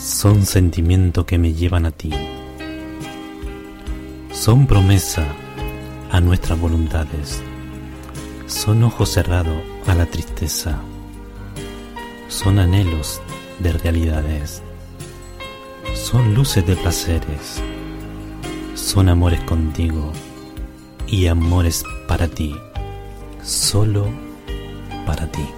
Son sentimiento que me llevan a ti. Son promesa a nuestras voluntades. Son ojo cerrado a la tristeza. Son anhelos de realidades. Son luces de placeres. Son amores contigo y amores para ti. Solo para ti.